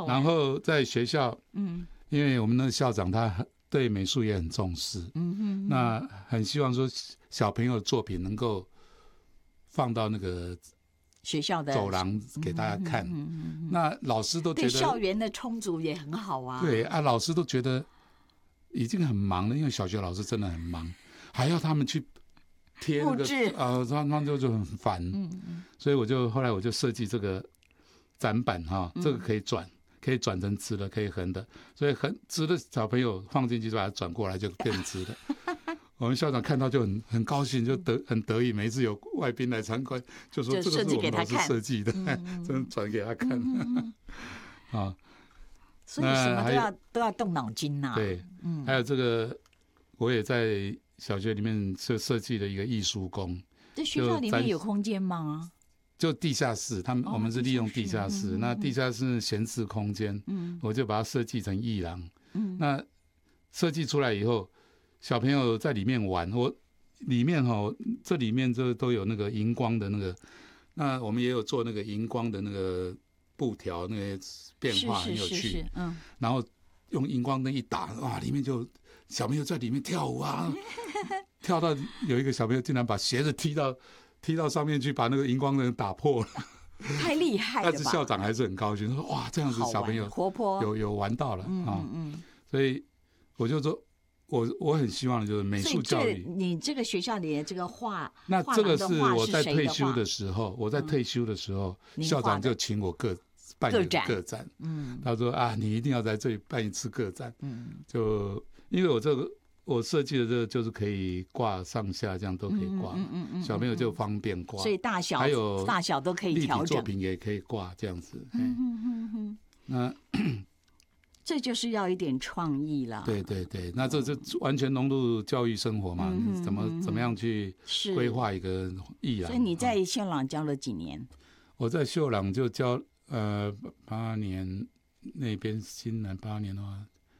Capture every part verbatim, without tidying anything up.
玩。 然后在学校，嗯，因为我们的校长他对美术也很重视，嗯哼，那很希望说小朋友的作品能够放到那个学校的走廊给大家看，嗯嗯嗯嗯，那老师都觉得对校园的充足也很好啊。 对啊，老师都觉得已经很忙了，因为小学老师真的很忙，还要他们去贴那个呃，他们就就很烦，嗯嗯，所以我就后来我就设计这个展板哈，这个可以转，可以转成直的，可以横的，所以横直的小朋友放进去就把它转过来就变直的。我们校长看到就很很高兴，就得很得意。每一次有外宾来参观，就说这个是我们老师设计的，真的转给他看。嗯啊， 所以什么都要都要动脑筋呐、啊。 对，嗯，还有这个，我也在小学里面设设计了一个艺术宫。 这学校里面有空间吗？ 就地下室，他们、哦、我们是利用地下室。嗯、那地下室闲置空间，嗯，我就把它设计成艺廊。嗯，那设计出来以后。小朋友在里面玩，我里面哈、哦，这里面这都有那个荧光的那个，那我们也有做那个荧光的那个布条，那些变化很有趣，是是是是嗯，然后用荧光灯一打，哇，里面就小朋友在里面跳舞啊，跳到有一个小朋友竟然把鞋子踢到踢到上面去，把那个荧光灯打破了， 太厉害了吧！ 但是校长还是很高兴，说哇，这样子小朋友活泼， 有有玩到了啊、嗯嗯嗯，所以我就说。我我很希望的就是美术教育。 你这个学校里的这个画， 那这个是我在退休的时候，我在退休的时候，嗯、校长就请我个办一个个展。嗯，他说啊，你一定要在这里办一次个展。嗯，就因为我这个我设计的这个就是可以挂上下，这样都可以挂，嗯嗯嗯，小朋友就方便挂， 所以大小还有大小都可以调整， 立体作品也可以挂这样子。嗯嗯嗯嗯，那。 这就是要一点创意了。 对对对，那这就完全融入教育生活嘛？嗯、怎么怎么样去规划一个艺廊？ 所以你在秀朗教了几年？ 我在秀朗就教呃八年，那边新南八年的话，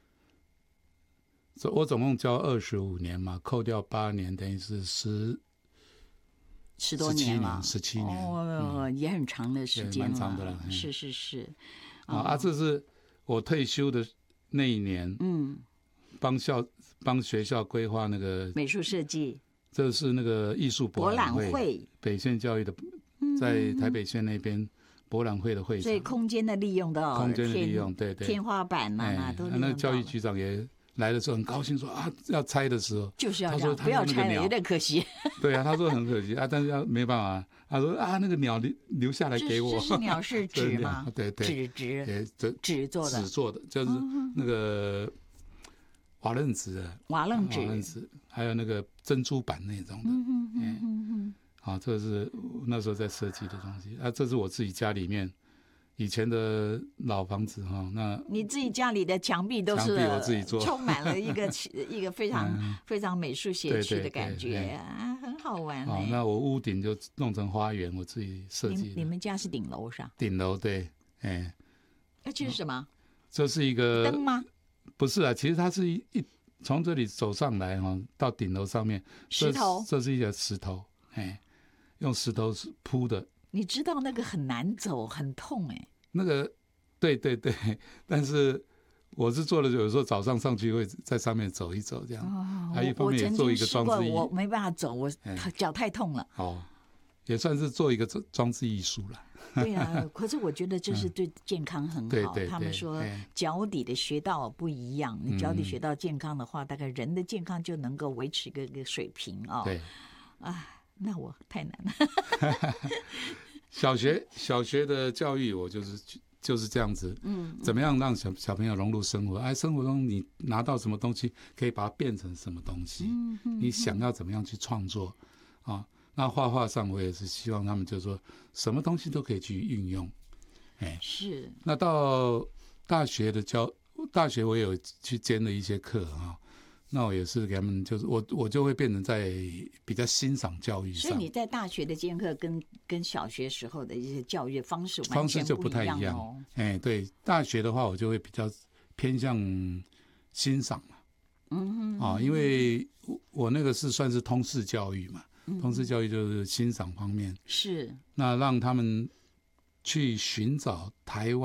我总共教二十五年嘛，扣掉八年，等于是十十多年了， 十七年哦、嗯，也很长的时间了， 蛮长的了。嗯、 是是是， 啊、哦、啊，这是。我退休的那一年，嗯，帮校帮学校规划那个美术设计， 这是那个艺术博览会，博览会北县教育的，在台北县那边博览会的会场， 所以空间的利用到空间的利用，对对， 天花板啊，哎、都利用到那个教育局长也来的时候很高兴说啊，要拆的时候就是要他说不要拆了，有点可惜。 对啊，他说很可惜啊，但是要没办法，他说啊，那个鸟留留下来给我。 这是鸟是纸吗？ 对对， 纸纸纸做的， 纸做的，就是那个瓦楞纸的， 瓦楞纸， 瓦楞纸，还有那个珍珠板那种的。嗯嗯嗯嗯。好，这是那时候在设计的东西啊，这是我自己家里面。以前的老房子哈，那你自己家里的墙壁都是我自己做， 充满了一个一个非常、嗯、非常美术写趣的感觉啊，很好玩、欸。 好，那我屋顶就弄成花园，我自己设计。 你们家是顶楼上？ 顶楼对，哎， 那这是什么？ 这是一个灯吗？ 不是啊，其实它是一一从这里走上来哈，到顶楼上面， 石头， 这是一个石头，哎，用石头铺的。 你知道那个很难走，很痛哎、欸。 那个，对对对，但是我是做了，有时候早上上去会在上面走一走，这样。哦，还一方面也做一个装置艺术。 我没办法走，我脚太痛了。 哦，也算是做一个装置艺术了。 对啊，可是我觉得这是对健康很好。 对对对， 他们说脚底的穴道不一样，你脚底穴道健康的话，大概人的健康就能够维持一个一个水平啊、哦。 对， 啊，那我太难了。 小学小学的教育，我就是就是这样子，嗯，怎么样让小小朋友融入生活？哎，生活中你拿到什么东西，可以把它变成什么东西？嗯嗯，你想要怎么样去创作啊？那画画上，我也是希望他们就是说，什么东西都可以去运用。哎， 是。那到大学的教，大学我也有去兼了一些课啊。那我也是给他们，就是我我就会变成在比较欣赏教育上。 所以你在大学的兼课跟跟小学时候的一些教育方式方式就不太一样哦。哎，对，大学的话我就会比较偏向欣赏嘛。嗯哼。啊，因为我那个是算是通识教育嘛，嗯、通识教育就是欣赏方面。 是。 那让他们去寻找台湾。